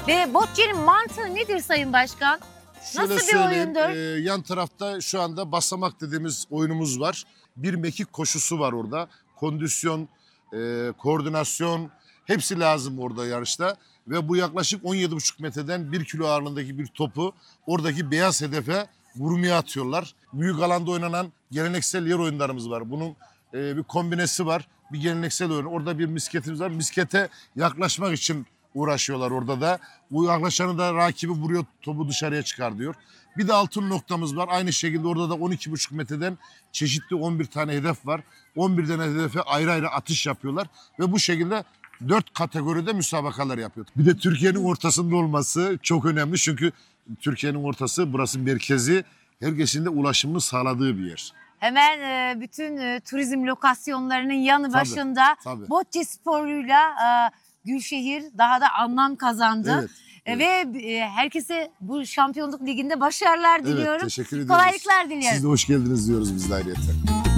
Ve bocce'nin mantığı nedir Sayın Başkan? Şöyle Nasıl bir söyleyeyim, oyundur? yan tarafta şu anda basamak dediğimiz oyunumuz var. Bir mekik koşusu var orada. Kondisyon, koordinasyon hepsi lazım orada yarışta. Ve bu yaklaşık 17,5 metreden 1 kilo ağırlığındaki bir topu oradaki beyaz hedefe vurmaya atıyorlar. Büyük alanda oynanan geleneksel yer oyunlarımız var. Bunun bir kombinesi var. Bir geleneksel oyun. Orada bir misketimiz var. Miskete yaklaşmak için uğraşıyorlar orada da. Bu yaklaşanı da rakibi vuruyor, topu dışarıya çıkar diyor. Bir de altın noktamız var. Aynı şekilde orada da 12,5 metreden çeşitli 11 tane hedef var. 11 tane hedefe ayrı ayrı atış yapıyorlar. Ve bu şekilde 4 kategoride müsabakalar yapıyor. Bir de Türkiye'nin ortasında olması çok önemli. Çünkü Türkiye'nin ortası, burası merkezi. Herkesin de ulaşımını sağladığı bir yer. Hemen bütün turizm lokasyonlarının yanı Tabii, başında tabii. bocce sporuyla Gülşehir daha da anlam kazandı. Evet, Ve herkese bu şampiyonluk liginde başarılar diliyorum. Evet, teşekkür ediyoruz. Kolaylıklar diliyorum. Siz de hoş geldiniz diyoruz biz de ayrıyeten.